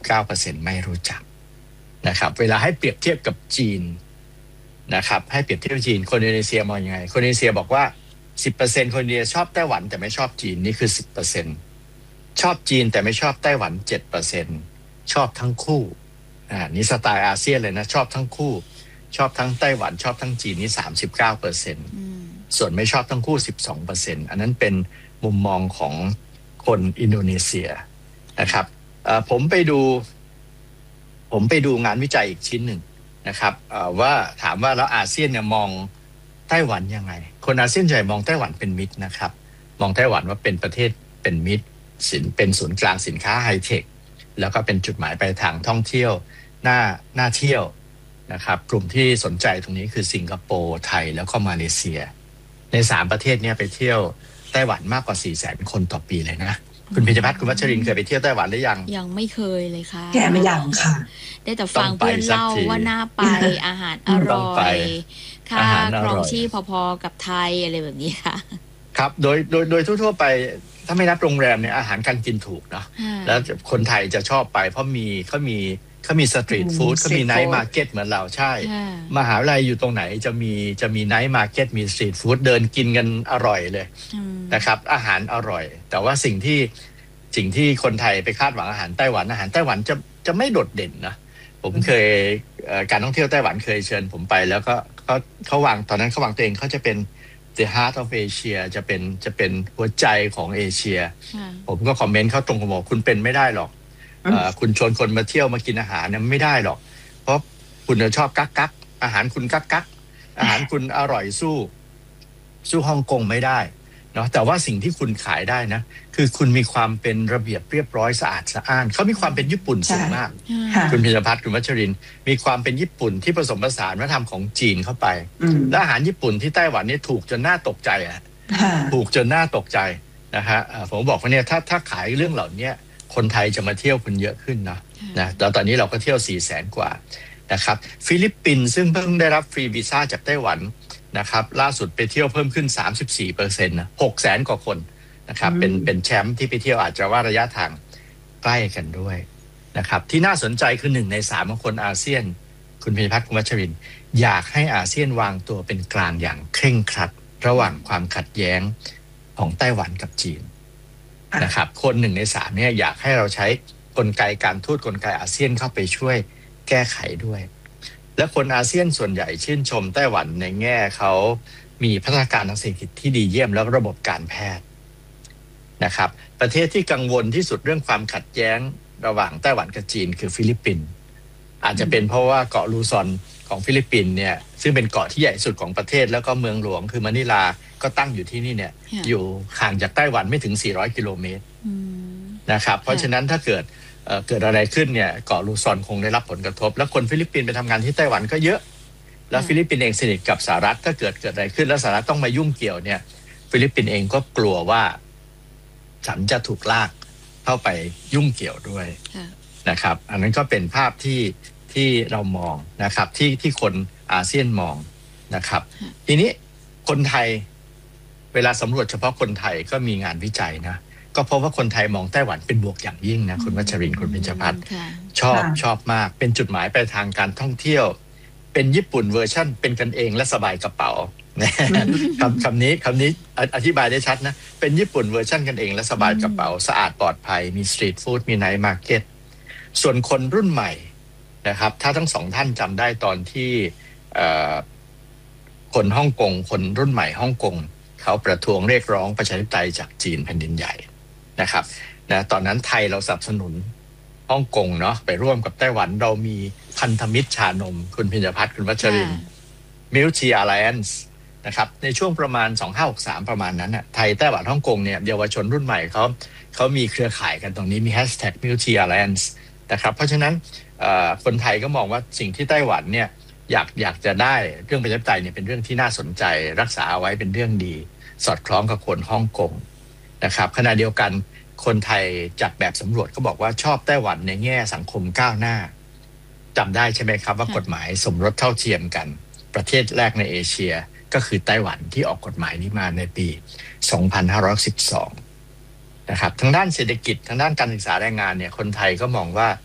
39%ไม่รู้จักนะครับเวลาให้เปรียบเทียบกับจีนนะครับให้เปรียบเทียบกับจีนคนอินโดนีเซียมองยังไงคนอินโดนีเซียบอกว่า 10% คนอินโดนีเซียชอบไต้หวันแต่ไม่ชอบจีนนี่คือ 10% ชอบจีนแต่ไม่ชอบไต้หวัน 7% ชอบทั้งคู่นี่สไตล์อาเซียนเลยนะชอบทั้งคู่ชอบทั้งไต้หวันชอบทั้งจีนนี่ 39% ส่วนไม่ชอบทั้งคู่ 12% อันนั้นเป็นมุมมองของคนอินโดนีเซียนะครับผมไปดูงานวิจัยอีกชิ้นหนึ่งนะครับว่าถามว่าแล้วอาเซียนเนี่ยมองไต้หวันยังไงคนอาเซียนใหญ่มองไต้หวันเป็นมิตรนะครับมองไต้หวันว่าเป็นประเทศเป็นมิตรเป็นศูนย์กลางสินค้าไฮเทคแล้วก็เป็นจุดหมายปลายทางท่องเที่ยวน่าเที่ยวนะครับกลุ่มที่สนใจตรงนี้คือสิงคโปร์ไทยแล้วก็มาเลเซียใน3ประเทศนี้ไปเที่ยวไต้หวันมากกว่า 400,000 คนต่อปีเลยนะคุณพิชพัฒน์คุณวัชรินทร์เคยไปเที่ยวไต้หวันหรือยังไม่เคยเลยค่ะแกไม่ยังค่ะได้แต่ฟังเพื่อนเล่าว่าน่าไปอาหารอร่อยค่าครองชีพพอๆกับไทยอะไรแบบนี้ค่ะครับโดยทั่วๆไปถ้าไม่นับโรงแรมเนี่ยอาหารการกินถูกเนาะแล้วคนไทยจะชอบไปเพราะเขามีสตรีทฟู้ดเขามีไนท์มาร์เก็ตเหมือนเราใช่มหาวิทยาลัยอยู่ตรงไหนจะมีไนท์มาร์เก็ตมีสตรีทฟู้ดเดินกินกันอร่อยเลยนะครับอาหารอร่อยแต่ว่าสิ่งที่คนไทยไปคาดหวังอาหารไต้หวันจะไม่โดดเด่นนะผมเคยการท่องเที่ยวไต้หวันเคยเชิญผมไปแล้วก็เขาวางตอนนั้นเขาวางตัวเองเขาจะเป็น the heart of Asia จะเป็นหัวใจของเอเชียผมก็คอมเมนต์เขาตรงกับบอกคุณเป็นไม่ได้หรอกคุณชวนคนมาเที่ยวมากินอาหารเนี่ยไม่ได้หรอกเพราะคุณชอบกักอาหารคุณกักอาหารคุณอร่อยสู้ฮ่องกงไม่ได้เนาะแต่ว่าสิ่งที่คุณขายได้นะคือคุณมีความเป็นระเบียบเรียบร้อยสะอาดสะอ้านเขามีความเป็นญี่ปุ่นสูงมากคุณพิชพัฒน์คุณวัชรินทร์มีความเป็นญี่ปุ่นที่ผสมผสานวัฒนธรรมของจีนเข้าไปและอาหารญี่ปุ่นที่ไต้หวันนี่ถูกจนน่าตกใจถูกจนน่าตกใจนะฮะผมบอกว่าเนี่ยถ้าขายเรื่องเหล่านี้คนไทยจะมาเที่ยวคุณเยอะขึ้นนะแล้วตอนนี้เราก็เที่ยว 400,000 กว่านะครับฟิลิปปินส์ซึ่งเพิ่งได้รับฟรีวีซ่าจากไต้หวันนะครับล่าสุดไปเที่ยวเพิ่มขึ้น 34% นะ 600,000 กว่าคนนะครับเป็นแชมป์ที่ไปเที่ยวอาจจะว่าระยะทางใกล้กันด้วยนะครับที่น่าสนใจคือ1ใน3ของคนอาเซียนคุณพิชพัฒน์คุณวัชรินทร์อยากให้อาเซียนวางตัวเป็นกลางอย่างเคร่งครัดระหว่างความขัดแย้งของไต้หวันกับจีนนะครับคน1ใน3เนี่ยอยากให้เราใช้กลไกการทูตกลไกอาเซียนเข้าไปช่วยแก้ไขด้วยและคนอาเซียนส่วนใหญ่ชื่นชมไต้หวันในแง่เขามีพัฒนาการทางเศรษฐกิจที่ดีเยี่ยมแล้วระบบการแพทย์นะครับประเทศที่กังวลที่สุดเรื่องความขัดแย้งระหว่างไต้หวันกับจีนคือฟิลิปปินส์อาจจะเป็นเพราะว่าเกาะลูซอนของฟิลิปปินส์เนี่ยซึ่งเป็นเกาะที่ใหญ่สุดของประเทศแล้วก็เมืองหลวงคือมะนิลาก็ตั้งอยู่ที่นี่เนี่ยอยู่ห่างจากไต้หวันไม่ถึง400 กิโลเมตรนะครับเพราะฉะนั้นถ้าเกิดอะไรขึ้นเนี่ยเกาะลูซอนคงได้รับผลกระทบแล้วคนฟิลิปปินส์ไปทำงานที่ไต้หวันก็เยอะแล้วฟิลิปปินส์เองสนิทกับสหรัฐถ้าเกิดอะไรขึ้นแล้วสหรัฐต้องมายุ่งเกี่ยวเนี่ยฟิลิปปินส์เองก็กลัวว่าฉันจะถูกลากเข้าไปยุ่งเกี่ยวด้วยนะครับอันนั้นก็เป็นภาพที่เรามองนะครับที่คนอาเซียนมองนะครับทีนี้คนไทยเวลาสำรวจเฉพาะคนไทยก็มีงานวิจัยนะก็เพราะว่าคนไทยมองไต้หวันเป็นบวกอย่างยิ่งนะคุณวัชรินทร์คุณเบญจพัฒน์ชอบมากเป็นจุดหมายปลายทางการท่องเที่ยวเป็นญี่ปุ่นเวอร์ชั่นเป็นกันเองและสบายกระเป๋าคำนี้อธิบายได้ชัดนะเป็นญี่ปุ่นเวอร์ชั่นกันเองและสบายกระเป๋าสะอาดปลอดภัยมีสตรีทฟู้ดมีไนท์มาร์เก็ตส่วนคนรุ่นใหม่นะครับถ้าทั้งสองท่านจำได้ตอนที่คนฮ่องกงคนรุ่นใหม่ฮ่องกงเขาประท้วงเรียกร้องประชาธิปไตยจากจีนแผ่นดินใหญ่นะครับตอนนั้นไทยเราสนับสนุนฮ่องกงเนาะไปร่วมกับไต้หวันเรามีพันธมิตรชานมคุณพิญญพัฒน์คุณวัชรินทร์ Multi Alliance นะครับในช่วงประมาณ2563ประมาณนั้นน่ะไทยไต้หวันฮ่องกงเนี่ยเยาวชนรุ่นใหม่เขามีเครือข่ายกันตรงนี้มี #Multi Alliance นะครับเพราะฉะนั้นคนไทยก็มองว่าสิ่งที่ไต้หวันเนี่ยอยากจะได้เรื่องประชาธิปไตยเนี่ยเป็นเรื่องที่น่าสนใจรักษาเอาไว้เป็นเรื่องดีสอดคล้องกับคนฮ่องกงนะครับขณะเดียวกันคนไทยจากแบบสำรวจก็บอกว่าชอบไต้หวันในแง่สังคมก้าวหน้าจำได้ใช่ไหมครับว่ากฎหมายสมรสเท่าเทียมกันประเทศแรกในเอเชียก็คือไต้หวันที่ออกกฎหมายนี้มาในปี 2512 นะครับทางด้านเศรษฐกิจทางด้านการศึกษาแรงงานเนี่ยคนไทยก็มองว่า